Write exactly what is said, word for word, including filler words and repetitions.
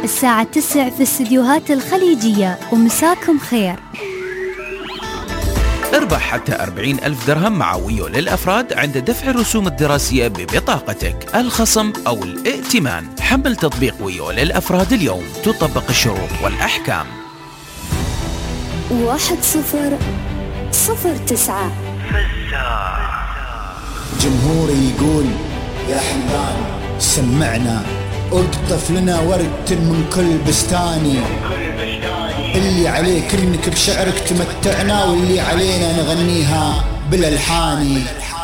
الساعة تسع في استديوهات الخليجية، ومساكم خير. اربح حتى أربعين ألف درهم مع ويو للأفراد عند دفع الرسوم الدراسية ببطاقتك، الخصم أو الائتمان. حمل تطبيق ويو للأفراد اليوم، تطبق الشروط والأحكام. واحد صفر صفر تسعة. جمهوري يقول يا حمدان سمعنا، اقطف لنا ورد من كل بستاني، اللي عليك انك بشعرك تمتعنا، واللي علينا نغنيها بالالحان.